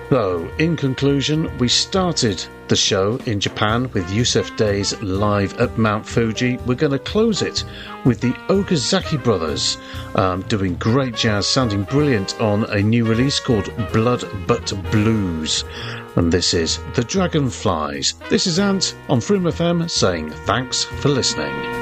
So, in conclusion, we started the show in Japan with Yusef Day's Live at Mount Fuji. We're going to close it with the Okazaki Brothers doing great jazz, sounding brilliant on a new release called Blood But Blues. And this is The Dragonflies. This is Ant on Freedom FM saying thanks for listening.